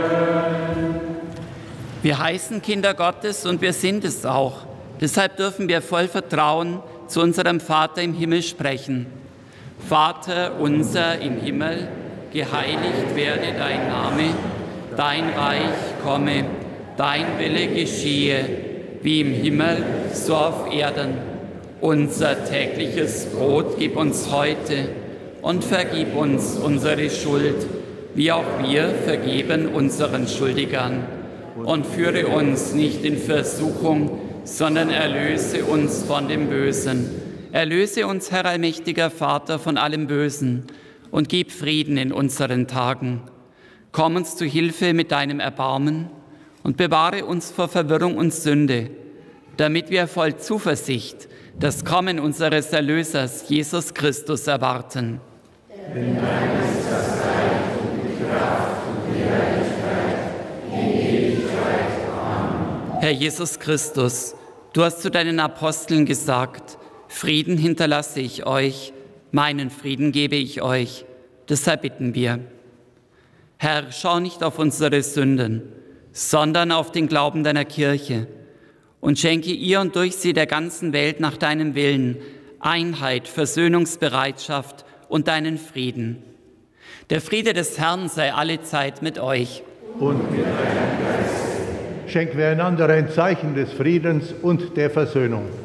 Wir heißen Kinder Gottes und wir sind es auch. Deshalb dürfen wir voll Vertrauen zu unserem Vater im Himmel sprechen. Vater unser im Himmel, geheiligt werde dein Name, dein Reich komme, dein Wille geschehe, wie im Himmel, so auf Erden. Unser tägliches Brot gib uns heute und vergib uns unsere Schuld, wie auch wir vergeben unseren Schuldigern. Und führe uns nicht in Versuchung, sondern erlöse uns von dem Bösen. Erlöse uns, Herr allmächtiger Vater, von allem Bösen und gib Frieden in unseren Tagen. Komm uns zu Hilfe mit deinem Erbarmen und bewahre uns vor Verwirrung und Sünde, damit wir voll Zuversicht das Kommen unseres Erlösers, Jesus Christus, erwarten. Denn dein ist das Reich und die Kraft und die Herrlichkeit in Ewigkeit. Amen. Herr Jesus Christus, du hast zu deinen Aposteln gesagt, Frieden hinterlasse ich euch, meinen Frieden gebe ich euch. Deshalb bitten wir. Herr, schau nicht auf unsere Sünden, sondern auf den Glauben deiner Kirche und schenke ihr und durch sie der ganzen Welt nach deinem Willen Einheit, Versöhnungsbereitschaft und deinen Frieden. Der Friede des Herrn sei allezeit mit euch. Und mit deinem Geist. Schenken wir einander ein Zeichen des Friedens und der Versöhnung.